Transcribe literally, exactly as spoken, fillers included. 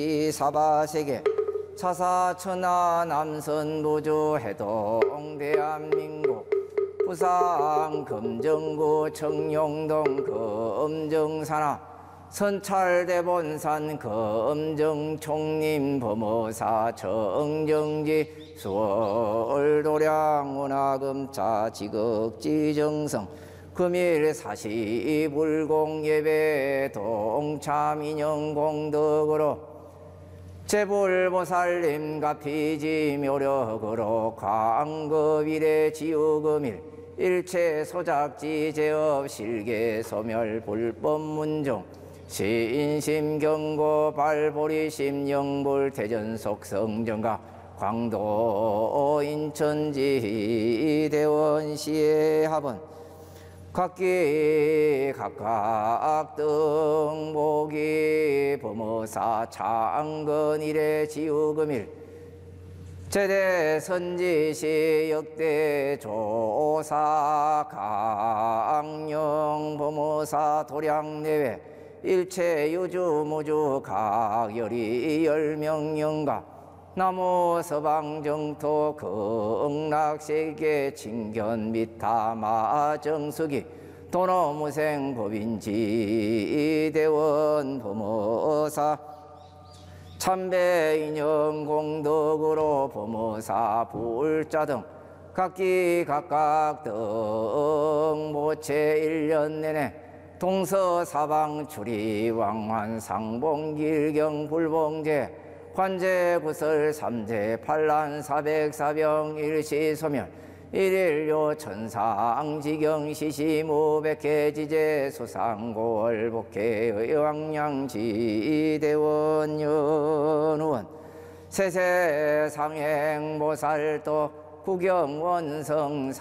사바세계 차사천하 남선부주 해동 대한민국 부산 금정구 청룡동 금정산하 선찰대본산 금정총림 범어사 정정지 수월도량 원화금자 지극지정성 금일 사시불공예배 동참인영공덕으로 제불보살님 가피지 묘력으로 광급일의 지우금일 일체 소작지 제업 실계 소멸 불법문종 신심경고 발보리심 영불 대전속 성정가 광도 인천지 대원시의 합은 각기 각각 등복이 범어사 창건일의 지우금일 제대 선지시 역대 조사 강령 범어사 도량내외 일체 유주무주 각열이 열명영가 나무 서방정토 극락세계 진견 미타마 정수기 도노무생 법인지 대원 범어사 참배인영 공덕으로 범어사 불자 등 각기 각각 등 모체 일 년 내내 동서사방 출이 왕환 상봉길경 불봉제 관제 구설 삼재 팔란 사백 사병 일시소멸 일일요 천상지경 시시무백회 지제 수상고월복회 의왕량지 대원연원 세세상행보살도 구경원성